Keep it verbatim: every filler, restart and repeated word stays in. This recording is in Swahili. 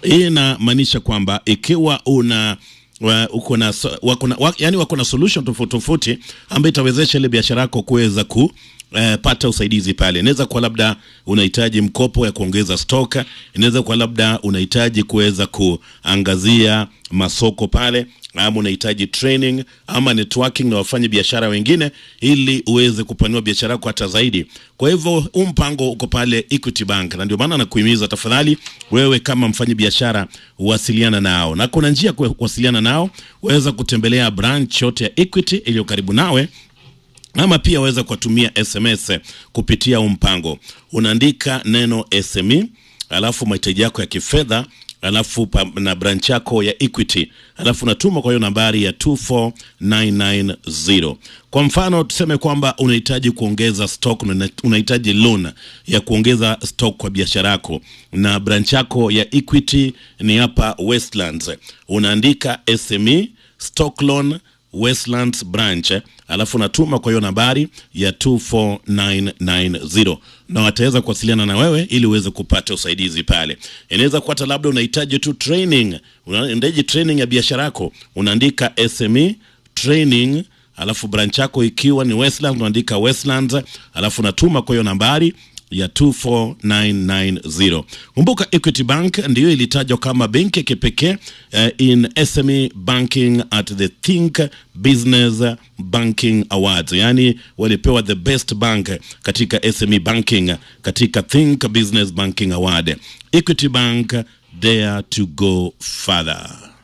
Hii inamaanisha kwamba ikiwa una uko na wako na yani wako na solution tofauti tofauti ambayo itawezesha ile biashara yako kuweza ku Uh, pata usaidizi pale. Inaweza kwa labda unahitaji mkopo ya kuongeza stock, inaweza kwa labda unahitaji kuweza kuangazia masoko pale, ama unahitaji training ama networking na wafanye biashara wengine ili uweze kupanua biashara yako hata zaidi. Kwa hivyo huu mpango uko pale Equity Bank, na ndio maana nakuhimiza tafadhali wewe kama mfanyi biashara uwasiliana nao, na kuna njia ya kuwasiliana nao. Waweza kutembelea branch yote ya Equity iliyo karibu nawe, ama pia waweza kutumia S M S kupitia mpango. Unaandika neno S M E, alafu mahitaji yako ya kifedha, alafu na branch yako ya Equity, alafu unatuma kwa hiyo nambari ya two four nine nine zero. Kwa mfano tuseme kwamba unahitaji kuongeza stock, unahitaji loan ya kuongeza stock kwa biashara yako, na branch yako ya Equity ni hapa Westlands. Unaandika S M E stock loan Westlands branch, alafu natuma kwa hiyo nambari ya two four nine nine zero, na wataweza kuwasiliana na wewe ili uweze kupata usaidizi pale. Inaweza kuwa labda unahitaji tu training, unahitaji training ya biashara yako, unaandika S M E training, alafu branch yako ikiwa ni Westlands unaandika Westlands, alafu natuma kwa hiyo nambari ya two four nine nine zero. Kumbuka Equity Bank ndiyo ilitajwa kama benki kipekee uh, in S M E banking at the Think Business Banking Awards. Yani walipewa the best bank katika S M E banking katika Think Business Banking Award. Equity Bank, dare to go further.